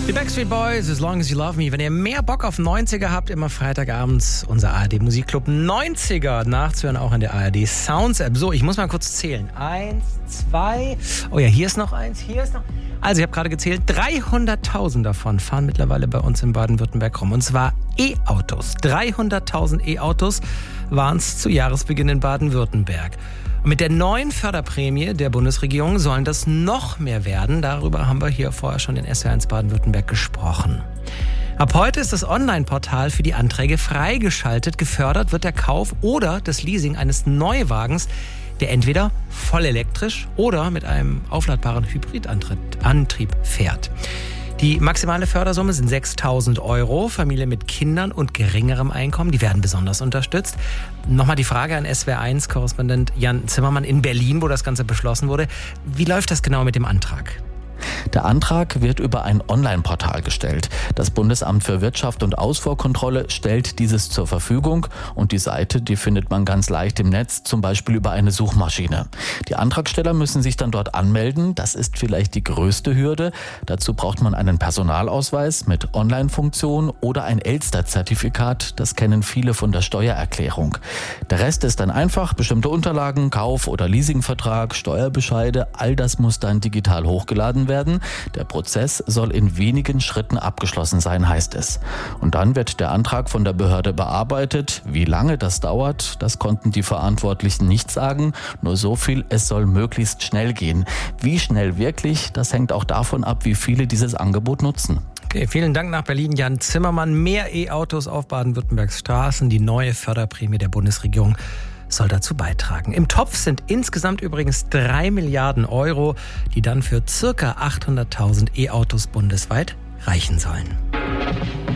Die Backstreet Boys, As Long As You Love Me. Wenn ihr mehr Bock auf 90er habt, immer Freitagabends unser ARD Musikclub 90er nachzuhören, auch in der ARD Sounds App. So, ich muss mal kurz zählen. 1, 2, oh ja, hier ist noch eins, hier ist noch... Also ich habe gerade gezählt, 300.000 davon fahren mittlerweile bei uns in Baden-Württemberg rum. Und zwar E-Autos. 300.000 E-Autos waren es zu Jahresbeginn in Baden-Württemberg. Und mit der neuen Förderprämie der Bundesregierung sollen das noch mehr werden. Darüber haben wir hier vorher schon in SWR1 Baden-Württemberg gesprochen. Ab heute ist das Online-Portal für die Anträge freigeschaltet. Gefördert wird der Kauf oder das Leasing eines Neuwagens, der entweder voll elektrisch oder mit einem aufladbaren Hybridantrieb fährt. Die maximale Fördersumme sind 6.000 €. Familien mit Kindern und geringerem Einkommen, die werden besonders unterstützt. Nochmal die Frage an SWR1-Korrespondent Jan Zimmermann in Berlin, wo das Ganze beschlossen wurde. Wie läuft das genau mit dem Antrag? Der Antrag wird über ein Online-Portal gestellt. Das Bundesamt für Wirtschaft und Ausfuhrkontrolle stellt dieses zur Verfügung und die Seite, die findet man ganz leicht im Netz, zum Beispiel über eine Suchmaschine. Die Antragsteller müssen sich dann dort anmelden. Das ist vielleicht die größte Hürde. Dazu braucht man einen Personalausweis mit Online-Funktion oder ein Elster-Zertifikat. Das kennen viele von der Steuererklärung. Der Rest ist dann einfach, bestimmte Unterlagen, Kauf- oder Leasingvertrag, Steuerbescheide, all das muss dann digital hochgeladen werden. Der Prozess soll in wenigen Schritten abgeschlossen sein, heißt es. Und dann wird der Antrag von der Behörde bearbeitet. Wie lange das dauert, das konnten die Verantwortlichen nicht sagen. Nur so viel, es soll möglichst schnell gehen. Wie schnell wirklich, das hängt auch davon ab, wie viele dieses Angebot nutzen. Okay, vielen Dank nach Berlin, Jan Zimmermann. Mehr E-Autos auf Baden-Württembergs Straßen. Die neue Förderprämie der Bundesregierung soll dazu beitragen. Im Topf sind insgesamt übrigens 3 Milliarden €, die dann für ca. 800.000 E-Autos bundesweit reichen sollen.